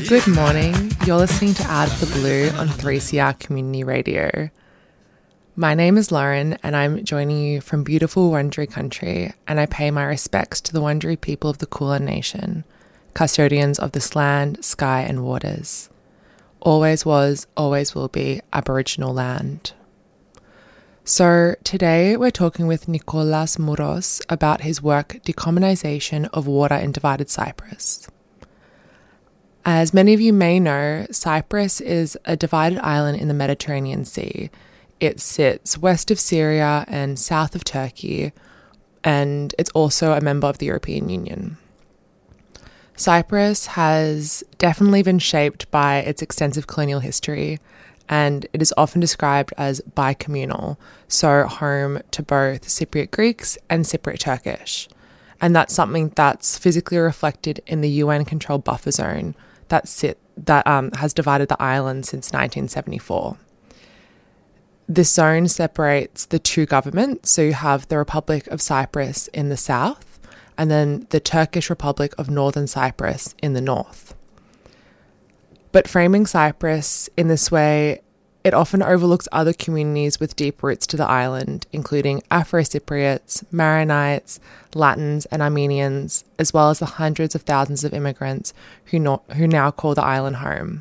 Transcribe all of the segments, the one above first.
Good morning. You're listening to Out of the Blue on 3CR Community Radio. My name is Lauren, and I'm joining you from beautiful Wurundjeri country, and I pay my respects to the Wurundjeri people of the Kulin Nation, custodians of this land, sky, and waters. Always was, always will be Aboriginal land. So today we're talking with Nicolas Mouros about his work Decommunization of Water in Divided Cyprus. As many of you may know, Cyprus is a divided island in the Mediterranean Sea. It sits west of Syria and south of Turkey, and it's also a member of the European Union. Cyprus has definitely been shaped by its extensive colonial history, and it is often described as bicommunal, so home to both Cypriot Greeks and Cypriot Turkish. And that's something that's physically reflected in the UN-controlled buffer zone that has divided the island since 1974. This zone separates the two governments, so you have the Republic of Cyprus in the south, and then the Turkish Republic of Northern Cyprus in the north. But framing Cyprus in this way, it often overlooks other communities with deep roots to the island, including Afro-Cypriots, Maronites, Latins, and Armenians, as well as the hundreds of thousands of immigrants who now call the island home.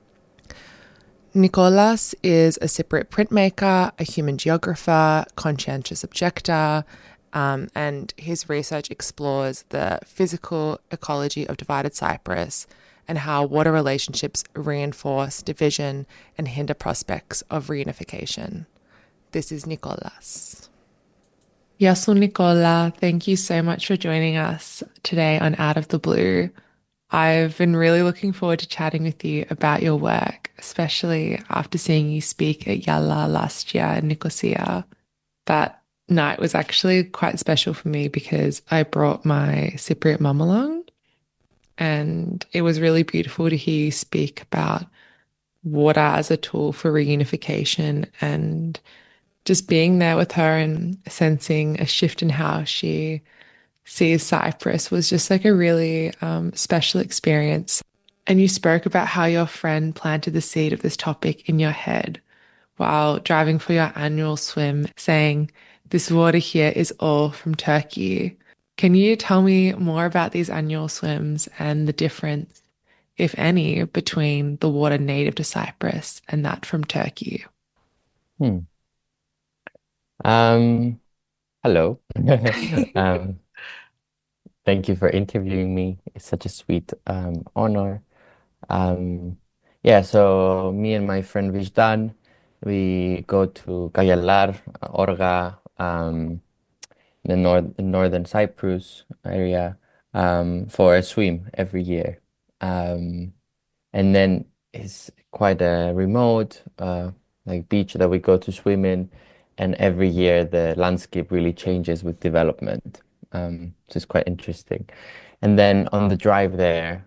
Nicolas is a Cypriot printmaker, a human geographer, conscientious objector, and his research explores the physical ecology of divided Cyprus and how water relationships reinforce division and hinder prospects of reunification. This is Nicolas. Yasu Nicola, thank you so much for joining us today on Out of the Blue. I've been really looking forward to chatting with you about your work, especially after seeing you speak at Yala last year in Nicosia. That night was actually quite special for me because I brought my Cypriot mum along. And it was really beautiful to hear you speak about water as a tool for reunification, and just being there with her and sensing a shift in how she sees Cyprus was just like a really special experience. And you spoke about how your friend planted the seed of this topic in your head while driving for your annual swim, saying, "This water here is all from Turkey." Can you tell me more about these annual swims and the difference, if any, between the water native to Cyprus and that from Turkey? Hmm. Um, Hello. Um, Thank you for interviewing me. It's such a sweet honor. Um, yeah, so me and my friend Vijdan, we go to Kayalar, Orga, in northern Cyprus area, for a swim every year. Um, and then it's quite a remote, like beach that we go to swim in, and every year the landscape really changes with development. So it's quite interesting. And then on the drive there,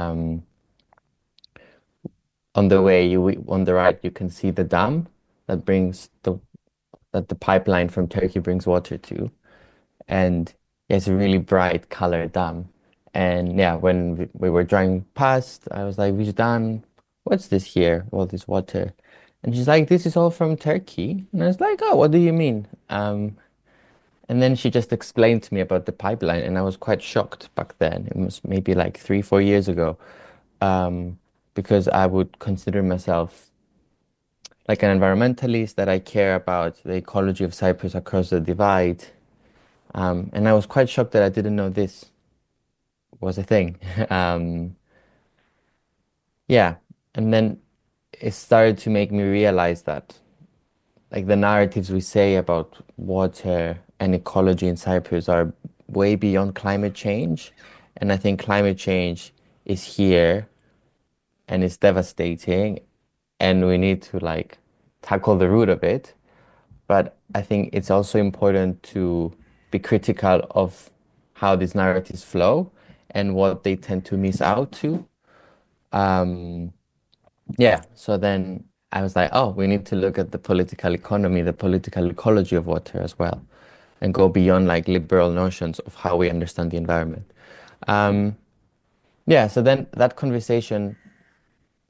on the way on the right, you can see the dam that brings the pipeline from Turkey brings water to, and yeah, it's a really bright color dam. And yeah, when we were driving past, I was like, Vijdan, what's this here? All this water. And she's like, this is all from Turkey. And I was like, oh, what do you mean? And then she just explained to me about the pipeline, and I was quite shocked back then. It was maybe like 3, 4 years ago, um, because I would consider myself like an environmentalist, that I care about the ecology of Cyprus across the divide. And I was quite shocked that I didn't know this was a thing. Um, yeah. And then it started to make me realize that like the narratives we say about water and ecology in Cyprus are way beyond climate change. And I think climate change is here and it's devastating, and we need to like tackle the root of it. But I think it's also important to be critical of how these narratives flow and what they tend to miss out to. Um, yeah, so then I was like, oh, we need to look at the political economy, the political ecology of water as well, and go beyond like liberal notions of how we understand the environment. Um, yeah, so then that conversation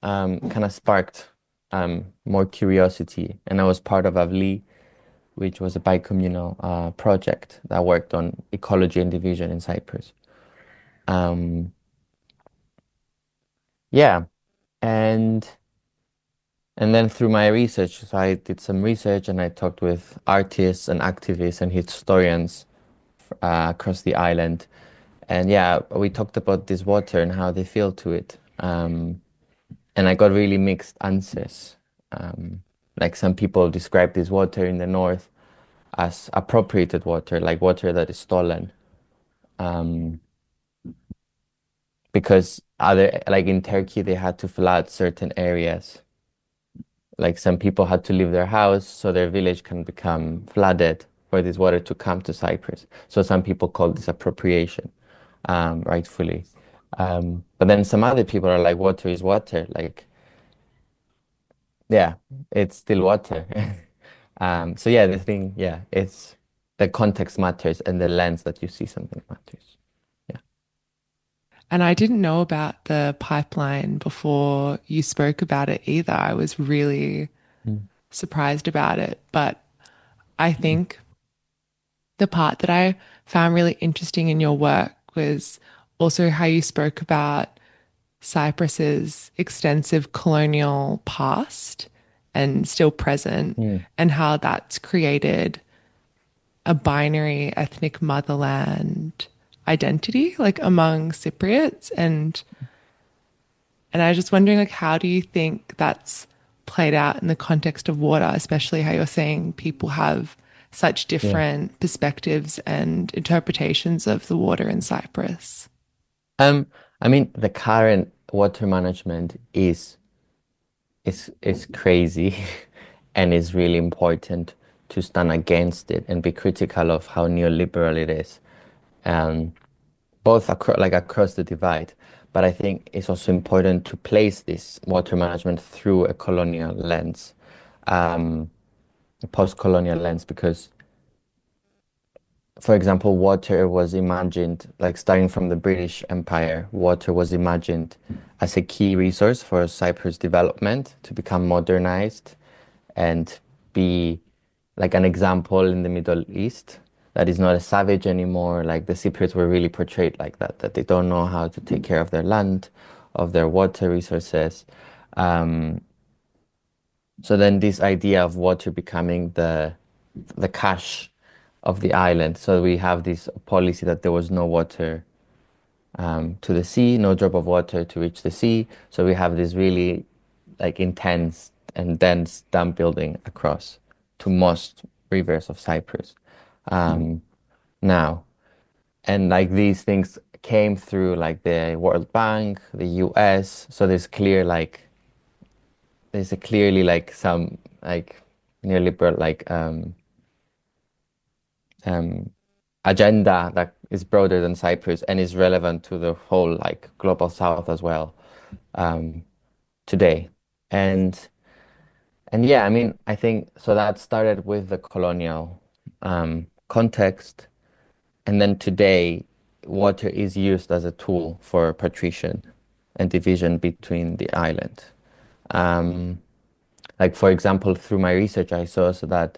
kind of sparked more curiosity. And I was part of AVLI, which was a bicommunal project that worked on ecology and division in Cyprus. Um, yeah, and and then through my research, so I did some research and I talked with artists and activists and historians across the island. And yeah, we talked about this water and how they feel to it. And I got really mixed answers. Like some people describe this water in the north as appropriated water, like water that is stolen. Um, because other, like in Turkey, they had to flood certain areas. Like some people had to leave their house, so their village can become flooded for this water to come to Cyprus. So some people call this appropriation, rightfully. But then some other people are like, water is water. Like, yeah, it's still water. So yeah, the thing, yeah, it's the context matters and the lens that you see something matters. Yeah. And I didn't know about the pipeline before you spoke about it either. I was really Mm. surprised about it. But I think the part that I found really interesting in your work was also how you spoke about Cyprus's extensive colonial past and still present, Mm. and how that's created a binary ethnic motherland identity like among Cypriots. And I was just wondering, like, how do you think that's played out in the context of water, especially how you're saying people have such Yeah. different perspectives and interpretations of the water in Cyprus? Um, I mean, the current water management is crazy and is really important to stand against it and be critical of how neoliberal it is. Um, both across like across the divide. But I think it's also important to place this water management through a colonial lens, a post-colonial lens, because, for example, water was imagined, like starting from the British Empire, water was imagined as a key resource for Cyprus development to become modernized and be like an example in the Middle East that is not a savage anymore. Like the Cypriots were really portrayed like that, that they don't know how to take care of their land, of their water resources. Um, so then this idea of water becoming the cash of the island. So we have this policy that there was no water to the sea, no drop of water to reach the sea. So we have this really like intense and dense dam building across to most rivers of Cyprus. Um, now, and like these things came through like the World Bank, the US. So there's a clearly like some like neoliberal um, agenda that is broader than Cyprus and is relevant to the whole like global South as well um, today. And and yeah, I mean, I think so that started with the colonial context, and then today, water is used as a tool for partition and division between the island. Um, like for example, through my research, I saw so that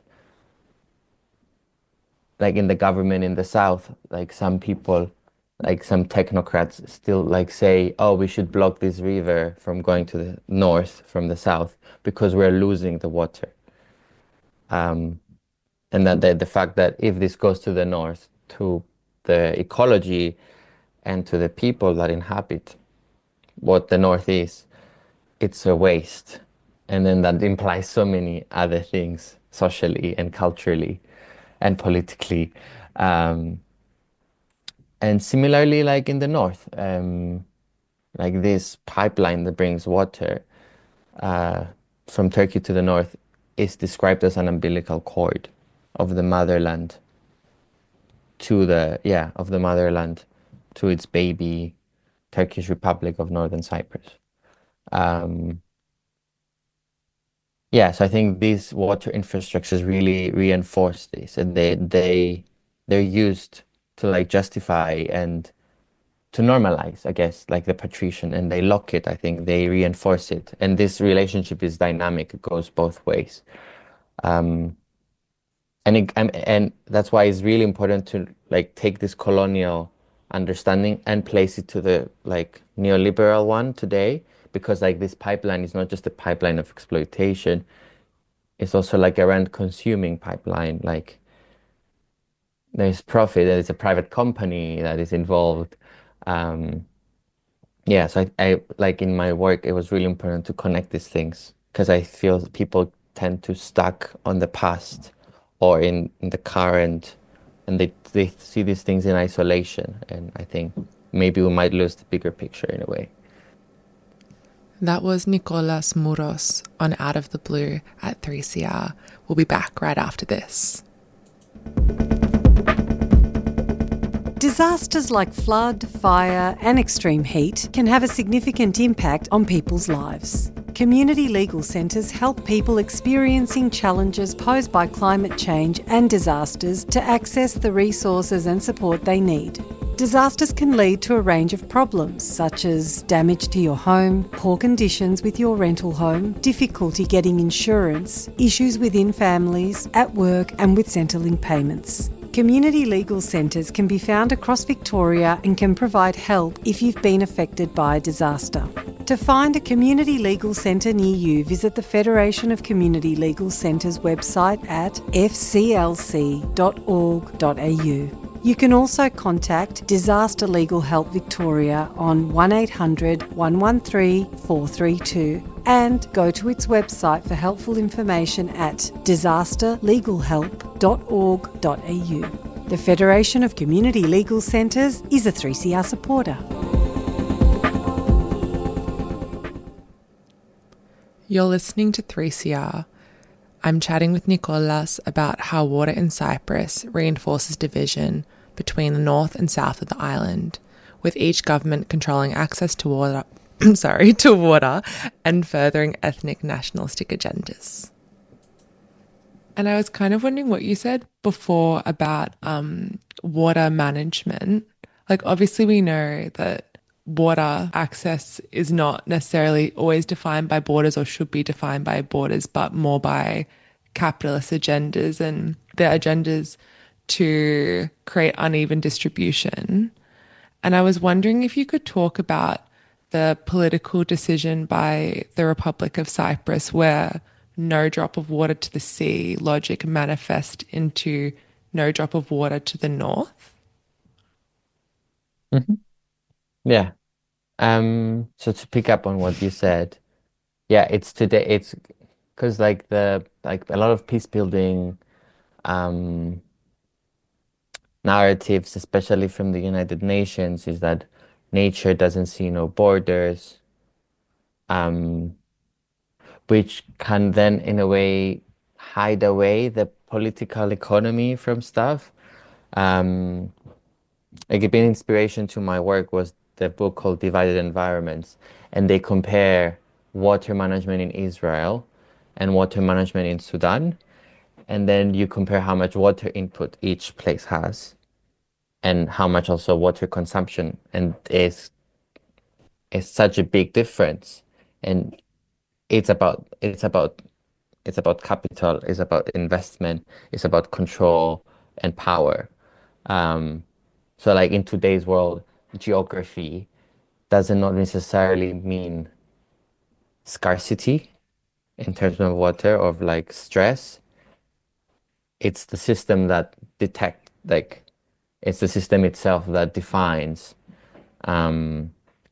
like in the government in the south, like some people, like some technocrats still like say, oh, we should block this river from going to the north from the south because we're losing the water. Um, and that the fact that if this goes to the north, to the ecology and to the people that inhabit what the north is, it's a waste. And then that implies so many other things socially and culturally and politically. Um, and similarly, like in the north, like this pipeline that brings water uh, from Turkey to the north is described as an umbilical cord of the motherland of the motherland to its baby Turkish Republic of Northern Cyprus. Um, yeah, so I think these water infrastructures really reinforce this, and they're used to like justify and to normalize, I guess, like the patrician, and they lock it, I think, they reinforce it. And this relationship is dynamic, it goes both ways. Um, and that's why it's really important to like take this colonial understanding and place it to the like neoliberal one today, because like this pipeline is not just a pipeline of exploitation, it's also like a rent consuming pipeline. Like there's profit, there's a private company that is involved. Um, yeah, so I like in my work, it was really important to connect these things because I feel people tend to stuck on the past or in the current, and they see these things in isolation. And I think maybe we might lose the bigger picture in a way. That was Nicolas Muros on Out of the Blue at 3CR. We'll be back right after this. Disasters like flood, fire, and extreme heat can have a significant impact on people's lives. Community legal centres help people experiencing challenges posed by climate change and disasters to access the resources and support they need. Disasters can lead to a range of problems such as damage to your home, poor conditions with your rental home, difficulty getting insurance, issues within families, at work and with Centrelink payments. Community legal centres can be found across Victoria and can provide help if you've been affected by a disaster. To find a community legal centre near you, visit the Federation of Community Legal Centres website at fclc.org.au. You can also contact Disaster Legal Help Victoria on 1800 113 432 and go to its website for helpful information at disasterlegalhelp.org.au. The Federation of Community Legal Centres is a 3CR supporter. You're listening to 3CR. I'm chatting with Nicolas about how water in Cyprus reinforces division between the north and south of the island, with each government controlling access to water, to water and furthering ethnic nationalistic agendas. And I was kind of wondering what you said before about water management. Like, obviously we know that water access is not necessarily always defined by borders or should be defined by borders, but more by capitalist agendas and their agendas to create uneven distribution. And I was wondering if you could talk about the political decision by the Republic of Cyprus where no drop of water to the sea logic manifest into no drop of water to the north. Hmm. Yeah. So to pick up on what you said, yeah, it's today, it's because like a lot of peace building um narratives, especially from the United Nations, is that nature doesn't see no borders, um, which can then, in a way, hide away the political economy from stuff. Um, like a big inspiration to my work was the book called Divided Environments, and they compare water management in Israel and water management in Sudan, and then you compare how much water input each place has and how much also water consumption, and it's such a big difference. And it's about capital, it's about investment, it's about control and power. um so like in today's world, geography doesn't not necessarily mean scarcity in terms of water or like stress. It's the system that detect like it's the system itself that defines um,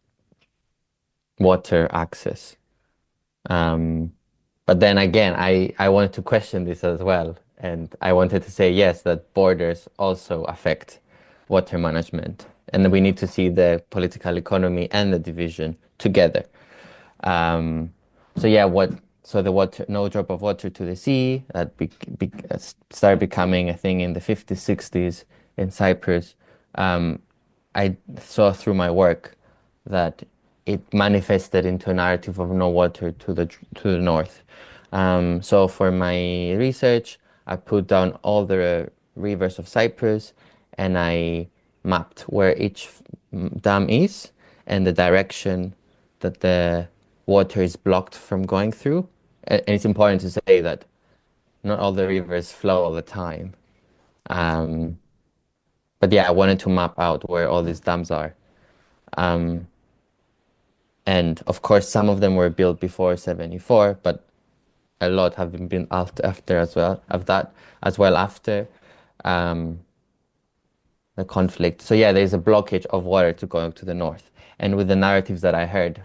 water access. Um, but then again, I wanted to question this as well. And I wanted to say, yes, that borders also affect water management. And we need to see the political economy and the division together. Um, so yeah, so the water, no drop of water to the sea, that started becoming a thing in the 50s, 60s in Cyprus. Um, I saw through my work that it manifested into a narrative of no water to the north. So for my research, I put down all the rivers of Cyprus and I mapped where each dam is and the direction that the water is blocked from going through. And it's important to say that not all the rivers flow all the time. Um, but yeah, I wanted to map out where all these dams are. Um, and of course, some of them were built before 74, but a lot have been built after as well, after um, the conflict. So yeah, there's a blockage of water to go to the north. And with the narratives that I heard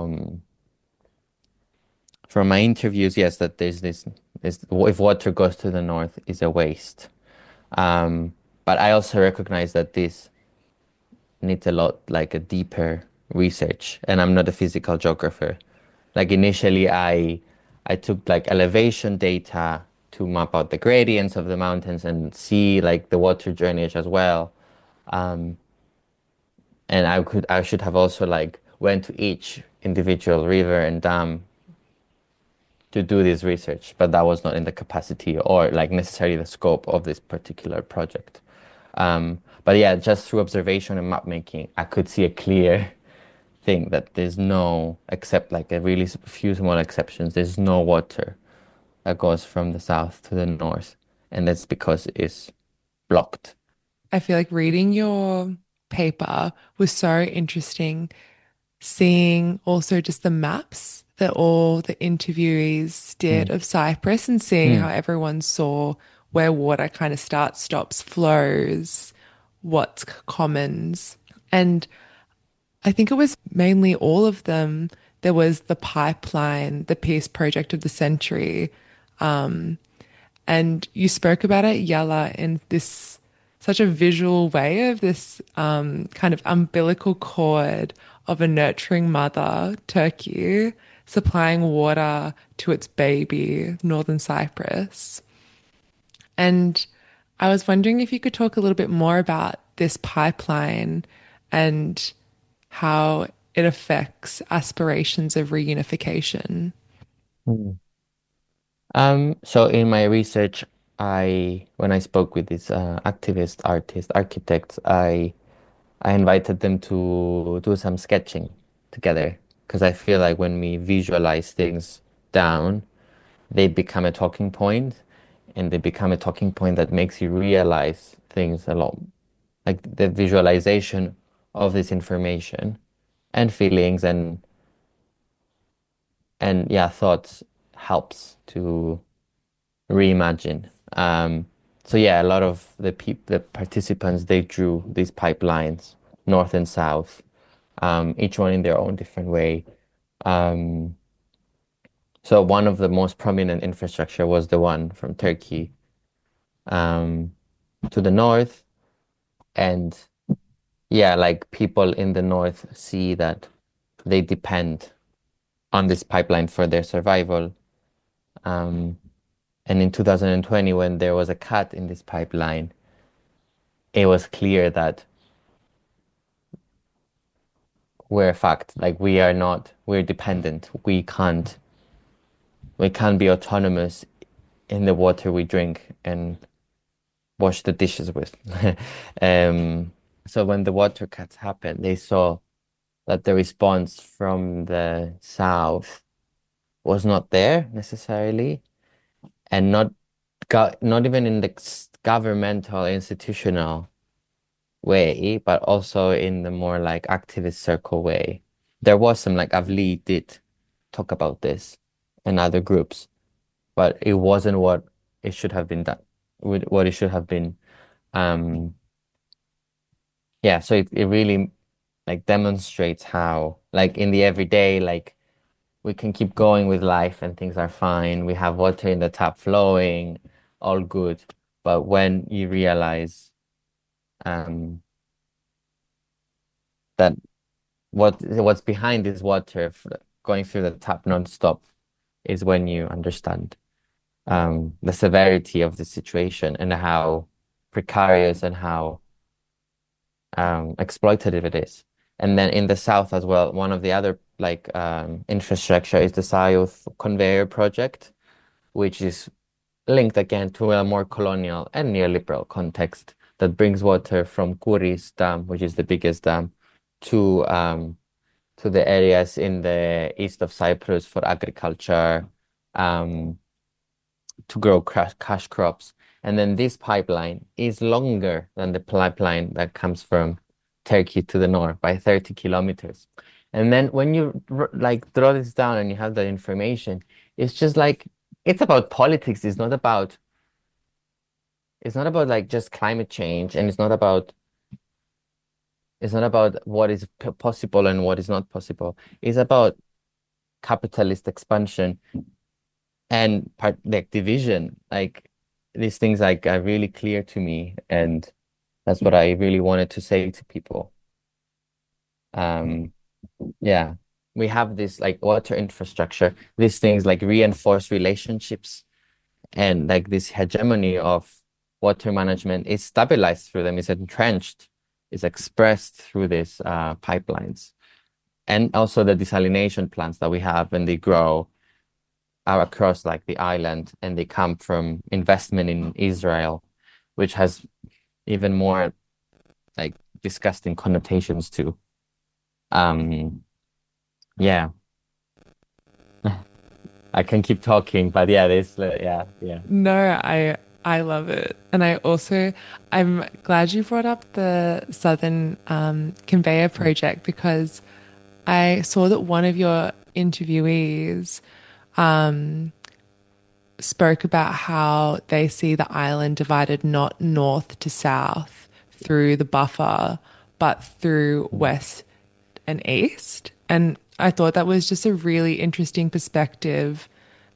from my interviews, yes, that there's this if water goes to the north is a waste. But I also recognize that this needs a lot like a deeper research, and I'm not a physical geographer. Like initially I took like elevation data to map out the gradients of the mountains and see like the water drainage as well. Um, and I should have also like went to each individual river and dam to do this research, but that was not in the capacity or like necessarily the scope of this particular project. But yeah, just through observation and map making, I could see a clear thing that there's no, except like a really few small exceptions, there's no water that goes from the south to the north, and that's because it's blocked. I feel like reading your paper was so interesting, seeing also just the maps that all the interviewees did Mm. of Cyprus and seeing how Mm. everyone saw where water kind of starts, stops, flows, what's commons. And I think it was mainly all of them. There was the pipeline, the peace project of the century. And you spoke about it, Yella, in this such a visual way of this kind of umbilical cord of a nurturing mother, Turkey, supplying water to its baby, Northern Cyprus. And I was wondering if you could talk a little bit more about this pipeline and how it affects aspirations of reunification. Mm. So in my research, when I spoke with these activists, artists, architects, I invited them to do some sketching together because I feel like when we visualize things down, they become a talking point, and they become a talking point that makes you realize things a lot, like the visualization of this information and feelings and yeah, thoughts helps to reimagine. So yeah, a lot of the participants, they drew these pipelines, north and south, each one in their own different way. Um, so one of the most prominent infrastructure was the one from Turkey um, to the north, and yeah, like people in the north see that they depend on this pipeline for their survival. Um, and in 2020, when there was a cut in this pipeline, it was clear that we're fucked. Like we're dependent. We can't be autonomous in the water we drink and wash the dishes with. Um, so when the water cuts happened, they saw that the response from the south was not there necessarily, and not even in the governmental institutional way, but also in the more like activist circle way. There was some like Avli did talk about this and other groups, but it wasn't what it should have been done, with what it should have been. Um, yeah, so it really like demonstrates how like in the everyday, like we can keep going with life and things are fine. We have water in the tap flowing, all good. But when you realize um that what's behind this water going through the tap nonstop is when you understand the severity of the situation and how precarious and how exploitative it is. And then in the south as well, one of the other like infrastructure is the South Conveyor Project, which is linked again to a more colonial and neoliberal context that brings water from Kuris Dam, which is the biggest dam, to the areas in the east of Cyprus for agriculture, um, to grow cash crops. And then this pipeline is longer than the pipeline that comes from Turkey to the north by 30 kilometers. And then when you like draw this down and you have that information, it's just like it's about politics. It's not about like just climate change, and it's not about what is possible and what is not possible. It's about capitalist expansion and part like division. Like these things like are really clear to me, and that's what I really wanted to say to people. Um, yeah, we have this like water infrastructure. These things like reinforce relationships, and like this hegemony of water management is stabilized through them, is entrenched, is expressed through these pipelines. And also the desalination plants that we have, and they grow are across like the island, and they come from investment in Israel, which has even more like disgusting connotations too. Um, yeah, I can keep talking, but yeah, this, yeah. No, I love it. And I'm glad you brought up the Southern Conveyor project, because I saw that one of your interviewees spoke about how they see the island divided not north to south through the buffer, but through west and east. And I thought that was just a really interesting perspective,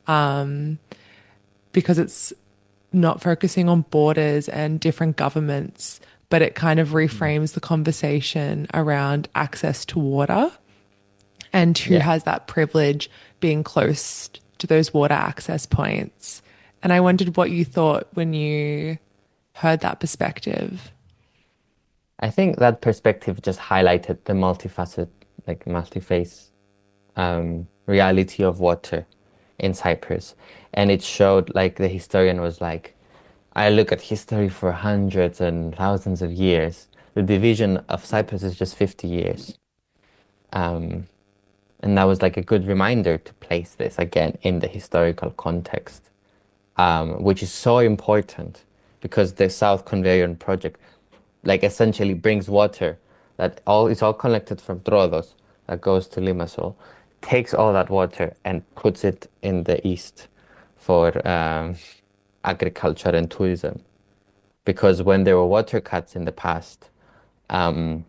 because it's not focusing on borders and different governments, but it kind of reframes the conversation around access to water and who Yeah. has that privilege being close to those water access points. And I wondered what you thought when you heard that perspective. I think that perspective just highlighted the multi-phase reality of water in Cyprus. And it showed like the historian was like, I look at history for hundreds and thousands of years. The division of Cyprus is just 50 years. Um, and that was like a good reminder to place this again in the historical context, which is so important because the South Conveyor project like essentially brings water that all is all collected from Troodos that goes to Limassol, takes all that water and puts it in the east for agriculture and tourism. Because when there were water cuts in the past, um,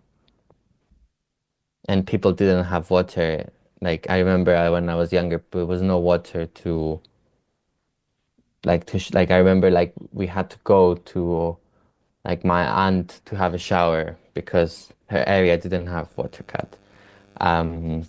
and people didn't have water, like I remember when I was younger, there was no water to like I remember like we had to go to like my aunt to have a shower because her area didn't have water cut. Um,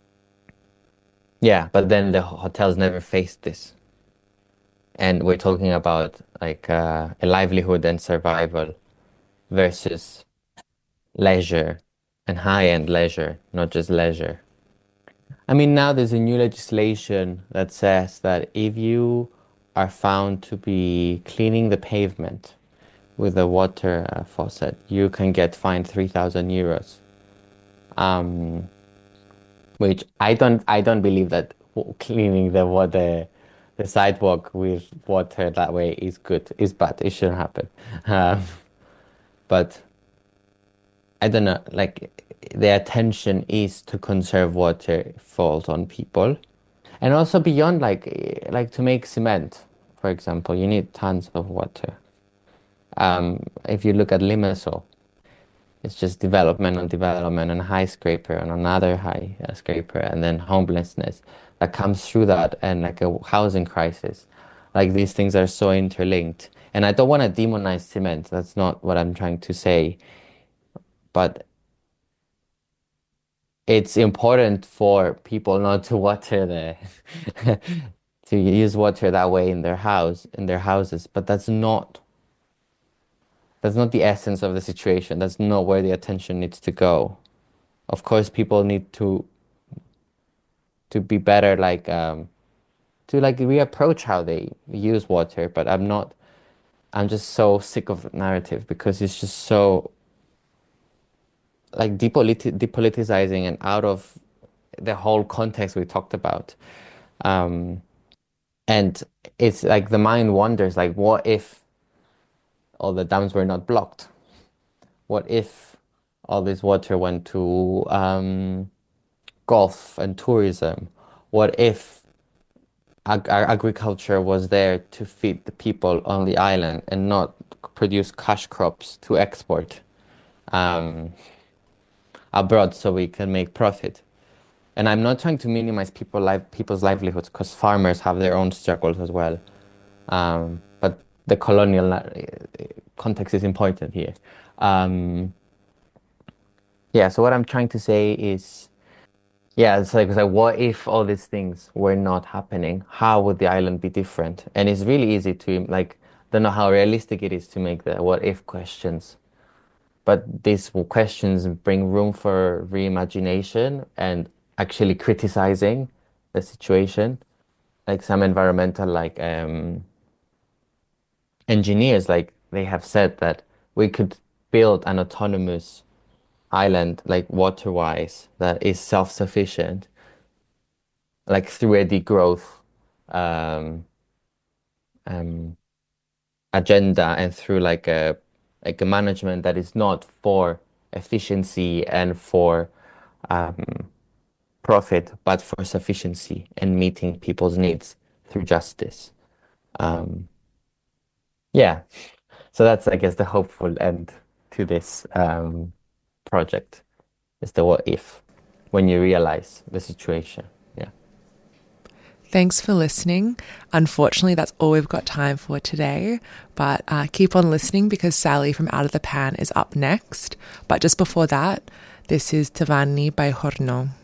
yeah, but then the hotels never faced this. And we're talking about like a livelihood and survival versus leisure and high-end leisure, not just leisure. I mean, now there's a new legislation that says that if you are found to be cleaning the pavement with a water faucet, you can get fined 3,000 euros. Um, which I don't believe that cleaning the sidewalk with water that way is good. Is bad. It shouldn't happen. Um, but I don't know. Like the attention is to conserve water falls on people, and also beyond like to make cement, for example, you need tons of water. If you look at Limassol, it's just development on development and high scraper and another high scraper and then homelessness that comes through that and like a housing crisis. Like these things are so interlinked. And I don't want to demonize cement. That's not what I'm trying to say. But it's important for people not to water to use water that way in their houses. But that's not the essence of the situation. That's not where the attention needs to go. Of course, people need to be better, to like reapproach how they use water. But I'm not. I'm just so sick of the narrative because it's just so like depoliticizing and out of the whole context we talked about. Um, and it's like the mind wanders, like, what if all the dams were not blocked? What if all this water went to golf and tourism? What if agriculture was there to feed the people on the island and not produce cash crops to export abroad so we can make profit? And I'm not trying to minimize people's livelihoods, because farmers have their own struggles as well. But the colonial context is important here. Yeah, so what I'm trying to say is, yeah, it's like, what if all these things were not happening? How would the island be different? And it's really easy to, like, don't know how realistic it is to make the what if questions. But these questions bring room for reimagination and actually criticizing the situation. Like some environmental, like engineers, like they have said that we could build an autonomous island, like water-wise, that is self-sufficient, like through a degrowth um, um, agenda and through like a management that is not for efficiency and for um, profit, but for sufficiency and meeting people's needs through justice. Um, yeah, so that's, I guess, the hopeful end to this project is the what if, when you realize the situation. Yeah. Thanks for listening. Unfortunately, that's all we've got time for today, but keep on listening because Sally from Out of the Pan is up next. But just before that, this is Tavanni by Horno.